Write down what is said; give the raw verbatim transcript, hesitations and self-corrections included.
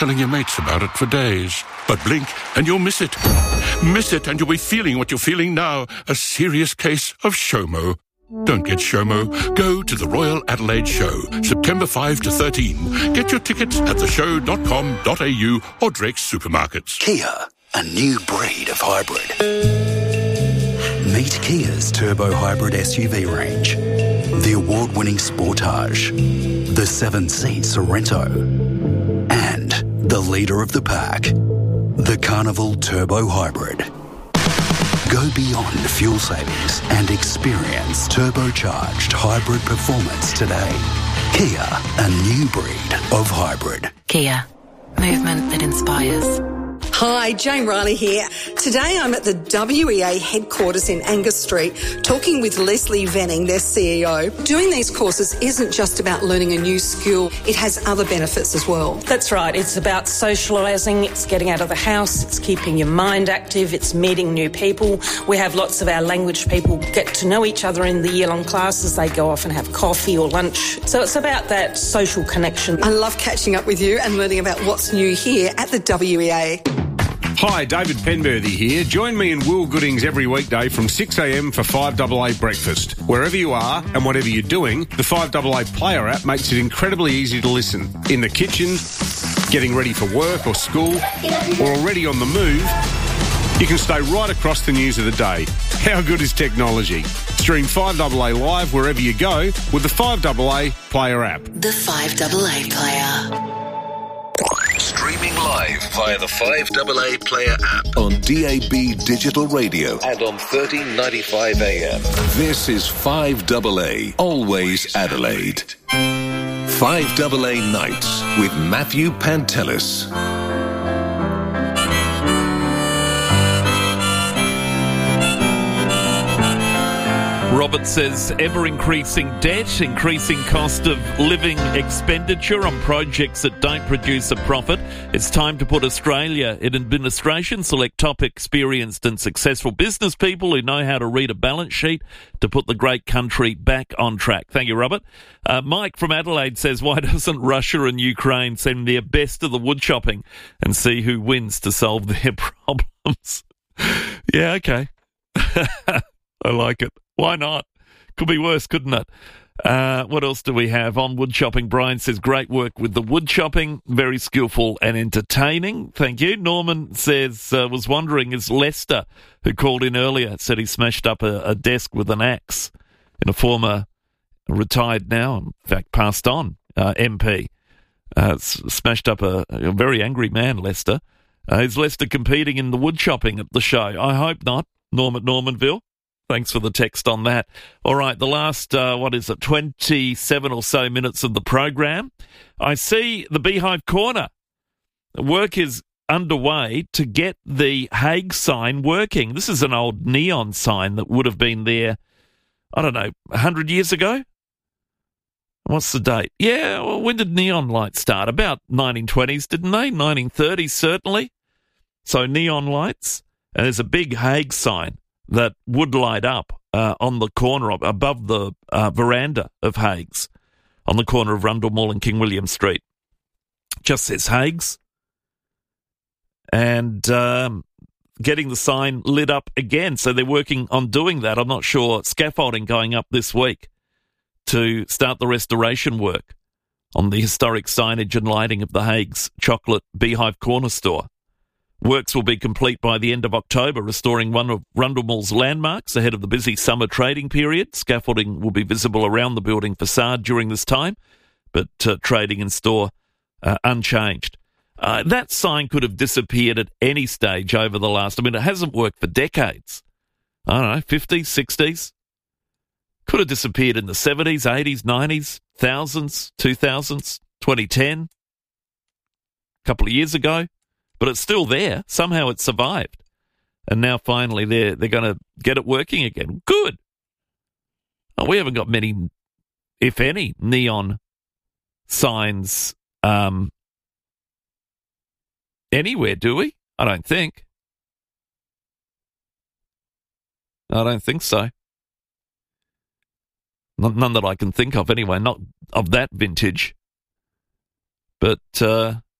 telling your mates about it for days. But blink and you'll miss it. Miss it and you'll be feeling what you're feeling now, a serious case of SHOMO. Don't get SHOMO. Go to the Royal Adelaide Show, September fifth to thirteenth. Get your tickets at the show dot com dot a u or Drake's Supermarkets. Kia, a new breed of hybrid. Meet Kia's turbo hybrid S U V range. The award-winning Sportage, the seven-seat Sorento, and the leader of the pack, the Carnival Turbo Hybrid. Go beyond fuel savings and experience turbocharged hybrid performance today. Kia, a new breed of hybrid. Kia, movement that inspires. Hi, Jane Riley here. Today I'm at the W E A headquarters in Angus Street talking with Leslie Venning, their C E O. Doing these courses isn't just about learning a new skill, it has other benefits as well. That's right. It's about socialising, it's getting out of the house, it's keeping your mind active, it's meeting new people. We have lots of our language people get to know each other in the year-long classes. They go off and have coffee or lunch. So it's about that social connection. I love catching up with you and learning about what's new here at the W E A. Hi, David Penberthy here. Join me and Will Goodings every weekday from six a m for five A A breakfast. Wherever you are and whatever you're doing, the five A A Player app makes it incredibly easy to listen. In the kitchen, getting ready for work or school, or already on the move, you can stay right across the news of the day. How good is technology? Stream five A A live wherever you go with the five A A Player app. The five A A Player. Streaming live via the five A A Player app on D A B Digital Radio and on thirteen ninety-five A M. This is five A A, always Adelaide. five A A Nights with Matthew Pantelis. Robert says ever-increasing debt, increasing cost of living expenditure on projects that don't produce a profit. It's time to put Australia in administration, select top experienced and successful business people who know how to read a balance sheet to put the great country back on track. Thank you, Robert. Uh, Mike from Adelaide says, why doesn't Russia and Ukraine send their best to the wood chopping and see who wins to solve their problems? Yeah, okay. I like it. Why not? Could be worse, couldn't it? Uh, what else do we have on wood chopping? Brian says, great work with the wood chopping. Very skillful and entertaining. Thank you. Norman says, uh, was wondering, is Lester, who called in earlier, said he smashed up a, a desk with an axe in a former retired now, in fact, passed on uh, M P. Uh, smashed up a, a very angry man, Lester. Uh, is Lester competing in the wood chopping at the show? I hope not. Norm at Normanville. Thanks for the text on that. All right, the last, uh, what is it, twenty-seven or so minutes of the program. I see the Beehive Corner. Work is underway to get the Hague sign working. This is an old neon sign that would have been there, I don't know, one hundred years ago? What's the date? Yeah, well, when did neon lights start? About nineteen twenties, didn't they? nineteen thirties, certainly. So neon lights. And there's a big Hague sign that would light up uh, on the corner of, above the uh, veranda of Hague's, on the corner of Rundle Mall and King William Street. Just says Hague's. And um, getting the sign lit up again. So they're working on doing that. I'm not sure. Scaffolding going up this week to start the restoration work on the historic signage and lighting of the Hague's Chocolate Beehive Corner store. Works will be complete by the end of October, restoring one of Rundle Mall's landmarks ahead of the busy summer trading period. Scaffolding will be visible around the building facade during this time, but uh, trading in store uh, unchanged. Uh, that sign could have disappeared at any stage over the last... I mean, it hasn't worked for decades. I don't know, fifties, sixties. Could have disappeared in the seventies, eighties, nineties, thousands, two thousands, twenty ten, a couple of years ago. But it's still there. Somehow it survived. And now finally they're, they're going to get it working again. Good. Oh, we haven't got many, if any, neon signs um, anywhere, do we? I don't think. I don't think so. None that I can think of anyway, not of that vintage. But... Uh,